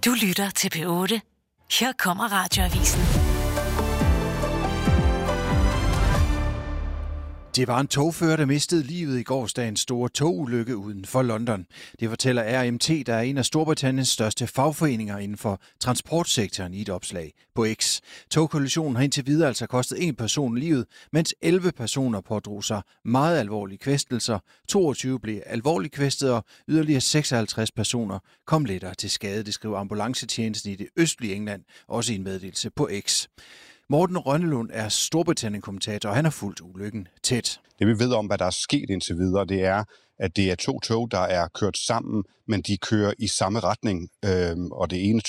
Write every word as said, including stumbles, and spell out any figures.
Du lytter til P otte. Her kommer Radioavisen. Det var en togfører, der mistede livet i gårsdagens store togulykke uden for London. Det fortæller R M T, der er en af Storbritanniens største fagforeninger inden for transportsektoren, i et opslag på X. Togkollisionen har indtil videre altså kostet en person livet, mens elleve personer pådrog sig meget alvorlige kvæstelser. toogtyve blev alvorligt kvæstet, og yderligere seksoghalvtreds personer kom lettere til skade, det skriver ambulancetjenesten i det østlige England, også i en meddelelse på X. Morten Rønnelund er Storbritannien-kommentator, og han har fulgt ulykken tæt. Det vi ved om, hvad der er sket indtil videre, det er, at det er to tog, der er kørt sammen, men de kører i samme retning. Øhm, og det ene